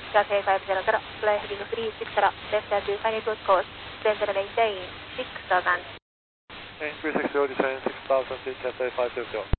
Cathay 500, fly heading 36 から left at 2 good course, then maintain 6000. Maintain 360, descend 6000 to Cathay 500.